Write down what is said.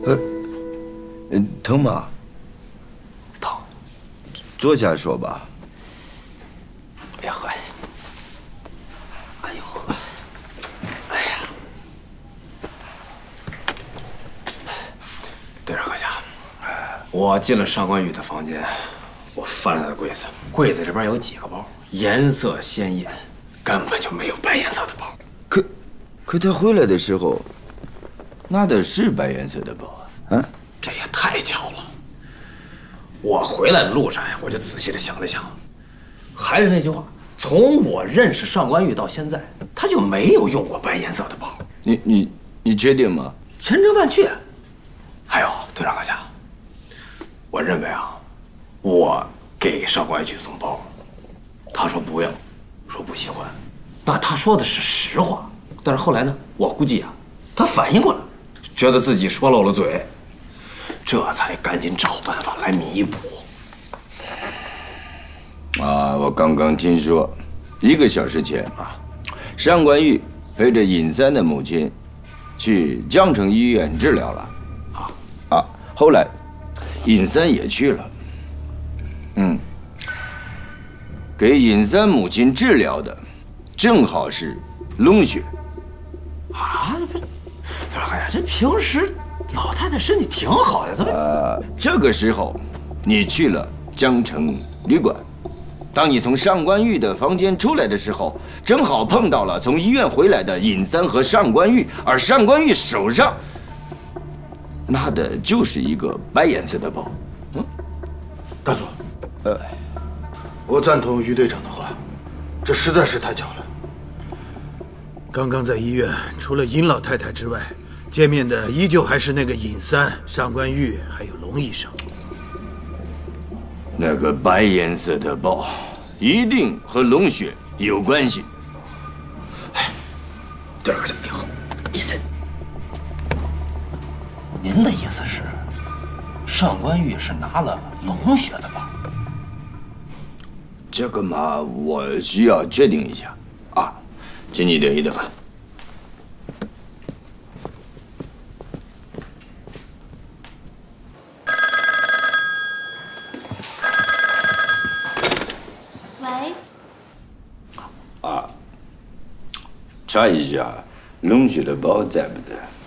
疼吗？ 疼。 坐下说吧。 别喝。哎呦呵，哎呀，队长阁下，我进了上官玉的房间，我翻了他的柜子，柜子里边有几个包，颜色鲜艳，根本就没有白颜色的包。 可他回来的时候，拿的是白颜色的包啊！啊， 这也太巧了。我回来的路上呀，我就仔细的想了想，还是那句话，从我认识上官玉到现在，他就没有用过白颜色的包。 你确定吗？ 千真万确。还有，队长阁下，我认为啊，我给上官玉去送包，他说不要，说不喜欢，那他说的是实话。但是后来呢，我估计啊，他反应过来，觉得自己说漏了嘴，这才赶紧找办法来弥补。 啊，我刚刚听说，1个小时前啊，上官玉陪着尹三的母亲去江城医院治疗了。后来尹三也去了。给尹三母亲治疗的正好是龙雪。 啊，队长阁下，这平时老太太身体挺好的，怎么？ 这个时候，你去了江城旅馆。当你从上官玉的房间出来的时候，正好碰到了从医院回来的尹三和上官玉，而上官玉手上拿的就是一个白颜色的包。 大佐，我赞同于队长的话，这实在是太巧了。刚刚在医院，除了尹老太太之外，见面的依旧还是那个尹三、上官玉还有龙医生。 那个白颜色的包，一定和龙雪有关系。 队长阁下，医生，您的意思是，上官玉是拿了龙雪的包？ 这个嘛，我需要确定一下啊，请你等一等。 喂。 查一下龙雪的包在不在？